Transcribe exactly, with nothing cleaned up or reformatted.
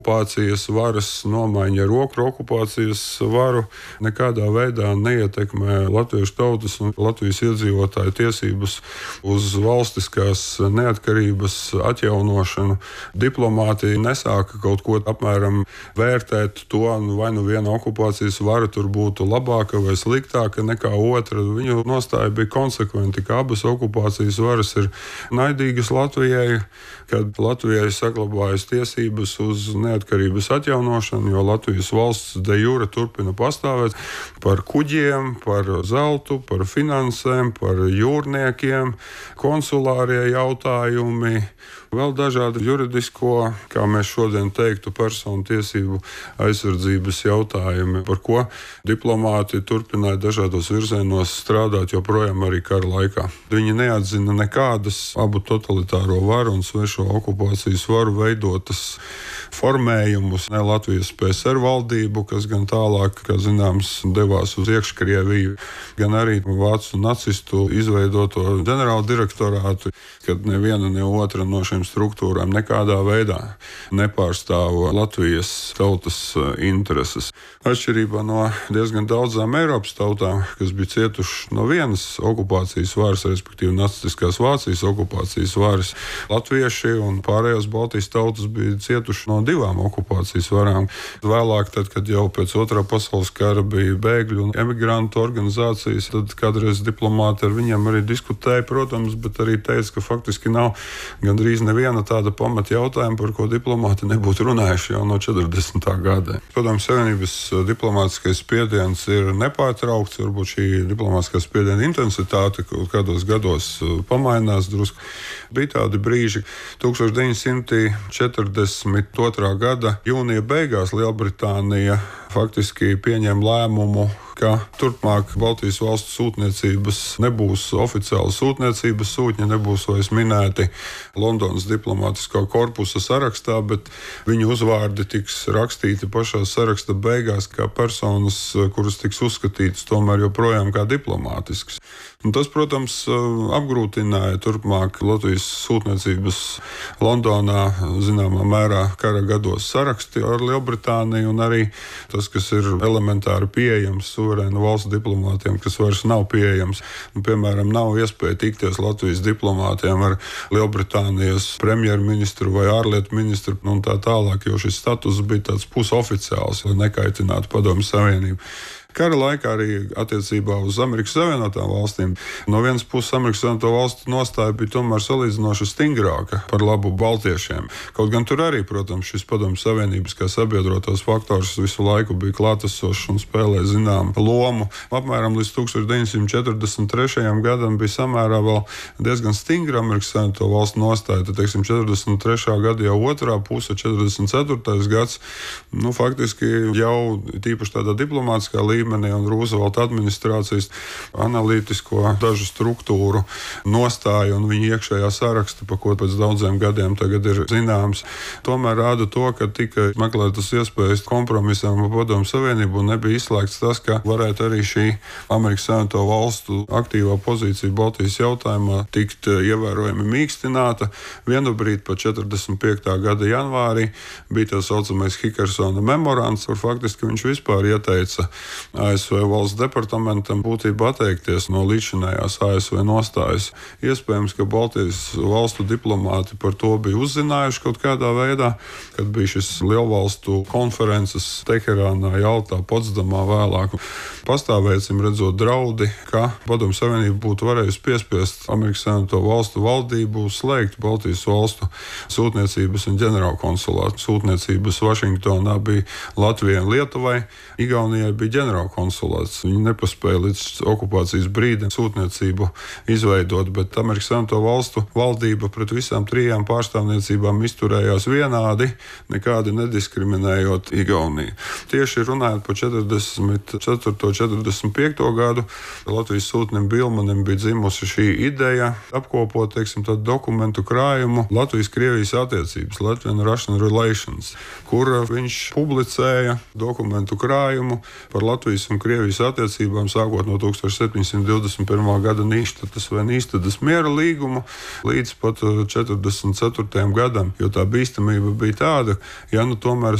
Okupācijas varas nomaiņa ar okru okupācijas varu nekādā veidā neietekmē latviešu tautas un Latvijas iedzīvotāju tiesības uz valstiskās neatkarības atjaunošanu. Diplomātija nesāka kaut ko apmēram vērtēt to, vai nu viena okupācijas vara tur būtu labāka vai sliktāka nekā otra. Viņu nostāja bija konsekventi, ka abas okupācijas varas ir naidīgas Latvijai, kad Latvijai saglabājas tiesības uz neatkarības atjaunošanu, jo Latvijas valsts de jure turpina pastāvēt par kuģiem, par zeltu, par finansēm, par jūrniekiem, konsulārie jautājumi, vēl dažādi juridisko, kā mēs šodien teiktu, personu tiesību aizsardzības jautājumi, par ko diplomāti turpināja dažādos virzienos strādāt joprojām arī kara laikā. Viņi neatzina nekādas abu totalitāro varu un svešo okupācijas varu veidotas formējumus, ne Latvijas P S R valdību, kas gan tālāk, kā zināms, devās uz iekškrieviju, gan arī vācu nacistu izveidoto ģenerāla direktorātu, kad neviena ne otra no šiem struktūrām nekādā veidā nepārstāv Latvijas tautas intereses. Atšķirībā no diezgan daudzām Eiropas tautām, kas bija cietuši no vienas okupācijas varas, respektīvi nacistiskās Vācijas okupācijas varas, latvieši un pārējās Baltijas tautas bija cietuši no divām okupācijas varām. Vēlāk, tad, kad jau pēc otrā pasaules kara bija bēgļu un emigrantu organizācijas, tad kādreiz diplomāti ar viņiem arī diskutēja, protams, bet arī teica, ka faktiski nav gandrīz neviena tāda pamata jautājuma, par ko diplomāti nebūtu runājuši jau no četrdesmitā gada. Padomju Savienības diplomātiskais spiediens ir nepārtraukts, varbūt šī diplomātiskā spiediena intensitāte kaut kādos gados pamainās drusku. Bija tādi brīži, tūkstoš deviņsimt četrdesmit otrā gada jūnija beigās Lielbritānija faktiski pieņem lēmumu, ka turpmāk Baltijas valstu sūtniecības nebūs oficiāla sūtniecības sūtņi, nebūs vairs minēti Londonas diplomātiskā korpusa sarakstā, bet viņu uzvārdi tiks rakstīti pašā saraksta beigās kā personas, kuras tiks uzskatītas tomēr joprojām kā diplomātiskas. Un tas, protams, apgrūtināja turpmāk Latvijas sūtniecības Londonā zināmā mērā kara gados saraksti ar Lielbritāniju, un arī tas, kas ir elementāri pieejams suverēnu valstu diplomātiem, kas vairs nav pieejams. Un, piemēram, nav iespēja tikties Latvijas diplomātiem ar Lielbritānijas premjerministru vai ārlietu ministru un tā tālāk, jo šis status bija tāds pusoficiāls, lai nekaitinātu Padomju Savienību. Kara laikā arī attiecībā uz Amerikas Savienotām valstīm. No vienas puses Amerikas Savienoto valstu nostāja bija tomēr salīdzinoši stingrāka par labu baltiešiem. Kaut gan tur arī, protams, šis Padomju Savienības kā sabiedrotās faktors visu laiku bija klātesošs un spēlēja zinām lomu. Apmēram līdz tūkstoš deviņsimt četrdesmit trešajam gadam bija samērā vēl diezgan stingra Amerikas Savienoto valstu nostāja. Tad, teiksim, četrdesmit trešā gada jau otrā puse, četrdesmit ceturtais gads, nu, faktiski jau tīpaši tādā diplomātiskā līmenī līmenī un Rūzvelta administrācijas analītisko dažu struktūru nostāju un viņu iekšējā saraksta, pa ko pēc daudziem gadiem tagad ir zināms, tomēr rāda to, ka tika meklētas iespējas kompromisam ar Padomju Savienību un nebija izslēgts tas, ka varētu arī šī Amerikas Savienoto valstu aktīvā pozīcija Baltijas jautājumā tikt ievērojami mīkstināta. Vienu brīdi pa četrdesmit piektā gada janvārī bija tā saucamais Hikersona memorands, kur faktiski viņš vispār ieteica A S V valsts departamentam būtībā atteikties no līdzinājās A S V nostājas. Iespējams, ka Baltijas valstu diplomāti par to bija uzzinājuši kaut kādā veidā, kad bija šis lielvalstu konferences Teherānā, Jaltā, Potsdamā vēlāk. Pastāvēcim redzot draudi, ka Padomju Savienība būtu varējusi piespiest Amerikas Savienoto valstu valdību slēgt Baltijas valstu sūtniecības un ģenerālkonsulātu. Sūtniecības Vašingtonā bija Latvijai un Lietuvai, Igaunijai bija ģenerālkonsulāts. Viņi nepaspēja līdz okupācijas brīdim sūtniecību izveidot, bet Amerikas Savienoto valstu valdība pret visām trijām pārstāvniecībām izturējās vienādi, nekādi nediskriminējot Igauniju. Tieši runājot par četrdesmit ceturto četrdesmit piekto gadu, Latvijas sūtnim Bilmanim bija dzimusi šī ideja apkopot, teiksim, tādu dokumentu krājumu Latvijas-Krievijas attiecības, Latvian-Russian Relations, kur viņš publicēja dokumentu krājumu par Latvijas Latvijas un Krievijas attiecībām, sākot no tūkstoš septiņsimt divdesmit pirmā gada Nīštatas vai Nīstadas miera līguma līdz pat četrdesmit ceturtajam gadam, jo tā bīstamība bija tāda, ja nu tomēr